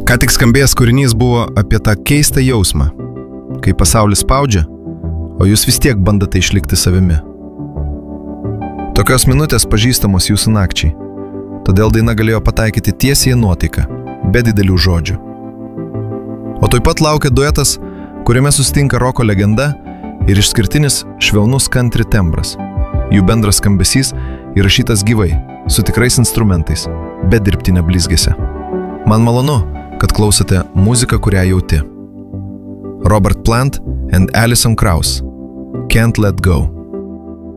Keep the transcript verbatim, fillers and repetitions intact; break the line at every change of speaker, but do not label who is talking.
Ką tik skambėjęs kūrinys buvo apie tą keistą jausmą, kai pasaulis spaudžia, o jūs vis tiek bandote išlikti savimi. Tokios minutės pažįstamos jūsų nakčiai, todėl daina galėjo pataikyti tiesiai į nuotaiką, be didelių žodžių. O tuoj pat laukia duetas, kuriame susitinka roko legenda ir išskirtinis švelnus country tembras. Jų bendras skambesys įrašytas gyvai, su tikrais instrumentais, be dirbtinio blizgesio. Man malonu, kad klausote muziką, kurią jauti. Robert Plant and Alison Krauss. Can't Let Go.